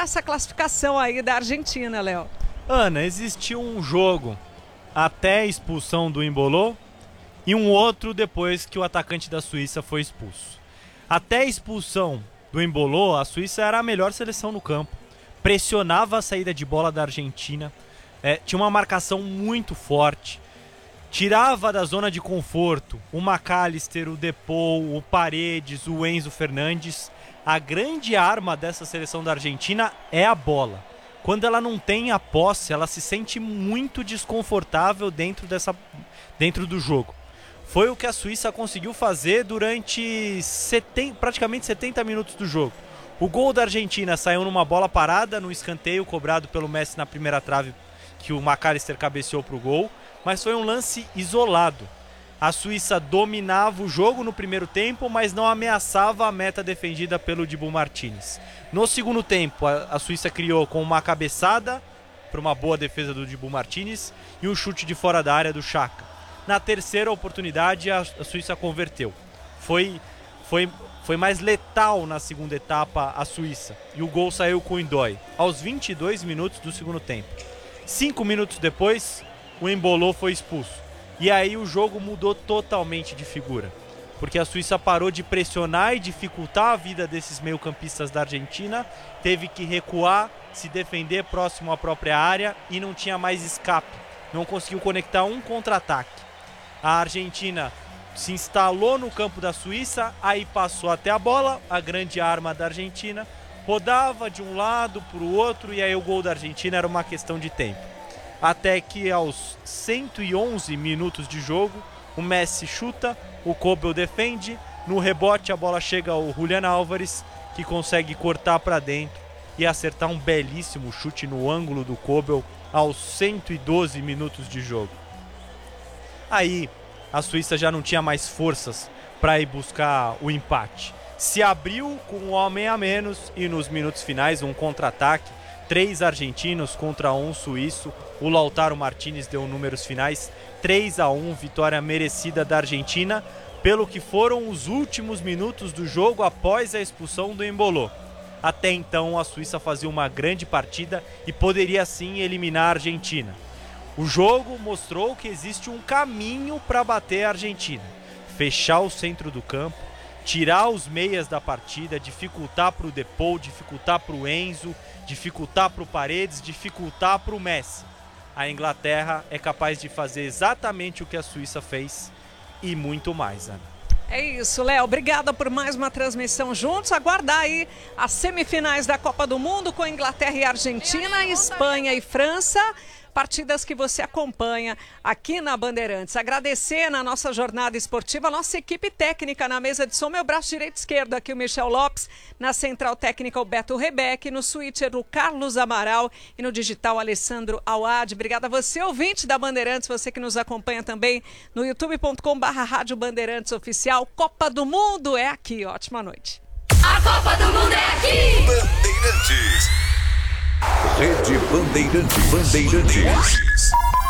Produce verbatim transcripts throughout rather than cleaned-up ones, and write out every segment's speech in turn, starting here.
essa classificação aí da Argentina, Léo? Ana, existiu um jogo até a expulsão do Embolo e um outro depois que o atacante da Suíça foi expulso. Até a expulsão do Embolo, a Suíça era a melhor seleção no campo. Pressionava a saída de bola da Argentina, é, tinha uma marcação muito forte, tirava da zona de conforto o McAllister, o Depou, o Paredes, o Enzo Fernandes. A grande arma dessa seleção da Argentina é a bola. Quando ela não tem a posse, ela se sente muito desconfortável dentro, dessa, dentro do jogo. Foi o que a Suíça conseguiu fazer durante setenta, praticamente setenta minutos do jogo. O gol da Argentina saiu numa bola parada, no escanteio cobrado pelo Messi na primeira trave, que o McAllister cabeceou para o gol, mas foi um lance isolado. A Suíça dominava o jogo no primeiro tempo, mas não ameaçava a meta defendida pelo Dibu Martínez. No segundo tempo, a, a Suíça criou com uma cabeçada para uma boa defesa do Dibu Martínez e um chute de fora da área do Xhaka. Na terceira oportunidade, a, a Suíça converteu. Foi, foi, foi mais letal na segunda etapa a Suíça. E o gol saiu com o Ndói, aos vinte e dois minutos do segundo tempo. Cinco minutos depois, o Embolo foi expulso. E aí o jogo mudou totalmente de figura. Porque a Suíça parou de pressionar e dificultar a vida desses meio-campistas da Argentina. Teve que recuar, se defender próximo à própria área e não tinha mais escape. Não conseguiu conectar um contra-ataque. A Argentina se instalou no campo da Suíça, aí passou até a bola, a grande arma da Argentina, rodava de um lado para o outro e aí o gol da Argentina era uma questão de tempo. Até que aos cento e onze minutos de jogo, o Messi chuta, o Kobel defende, no rebote a bola chega ao Julián Álvares, que consegue cortar para dentro e acertar um belíssimo chute no ângulo do Kobel aos cento e doze minutos de jogo. Aí a Suíça já não tinha mais forças para ir buscar o empate. Se abriu com um homem a menos e nos minutos finais um contra-ataque. Três argentinos contra um suíço. O Lautaro Martínez deu números finais. três a um, vitória merecida da Argentina, pelo que foram os últimos minutos do jogo após a expulsão do Embolo. Até então a Suíça fazia uma grande partida e poderia sim eliminar a Argentina. O jogo mostrou que existe um caminho para bater a Argentina. Fechar o centro do campo, tirar os meias da partida, dificultar para o Depou, dificultar para o Enzo, dificultar para o Paredes, dificultar para o Messi. A Inglaterra é capaz de fazer exatamente o que a Suíça fez e muito mais, Ana. É isso, Léo. Obrigada por mais uma transmissão juntos. Aguardar aí as semifinais da Copa do Mundo com Inglaterra e Argentina, Espanha e França. Partidas que você acompanha aqui na Bandeirantes. Agradecer na nossa jornada esportiva a nossa equipe técnica na mesa de som, meu braço direito e esquerdo aqui o Michel Lopes, na central técnica o Beto Rebeck, no switcher o Carlos Amaral e no digital Alessandro Awad. Obrigada a você, ouvinte da Bandeirantes, você que nos acompanha também no youtube ponto com barra Rádio Bandeirantes Oficial. Copa do Mundo é aqui, ótima noite. A Copa do Mundo é aqui! Bandeirantes. Rede Bandeirantes. Bandeirantes.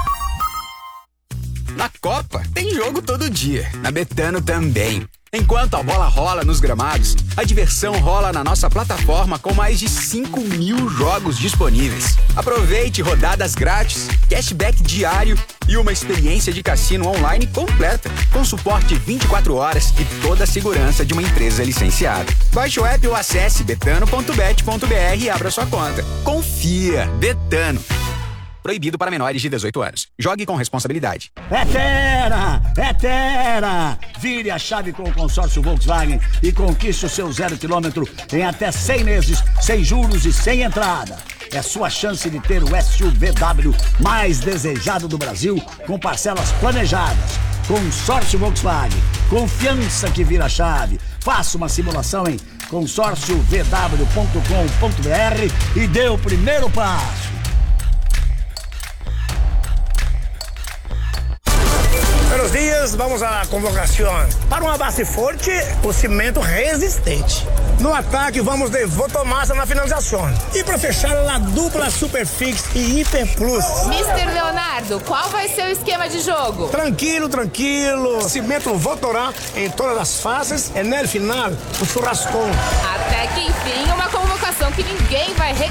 Na Copa, tem jogo todo dia. Na Betano também. Enquanto a bola rola nos gramados, a diversão rola na nossa plataforma com mais de cinco mil jogos disponíveis. Aproveite rodadas grátis, cashback diário e uma experiência de cassino online completa, com suporte vinte e quatro horas e toda a segurança de uma empresa licenciada. Baixe o app ou acesse betano ponto bet ponto br e abra sua conta. Confia, Betano. Proibido para menores de dezoito anos. Jogue com responsabilidade. É Tera! É Tera! Vire a chave com o consórcio Volkswagen e conquiste o seu zero quilômetro em até cem meses, sem juros e sem entrada. É sua chance de ter o S U V W mais desejado do Brasil, com parcelas planejadas. Consórcio Volkswagen. Confiança que vira chave. Faça uma simulação em consórcio v w ponto com ponto b r e dê o primeiro passo. Buenos dias, vamos à convocação. Para uma base forte, o cimento resistente. No ataque, vamos de Votomassa na finalização. E para fechar, a dupla Superfix e Hiper Plus. mister Leonardo, qual vai ser o esquema de jogo? Tranquilo, tranquilo. Cimento Votorá em todas as faces e no final, o churrascão. Até que enfim, uma convocação que ninguém vai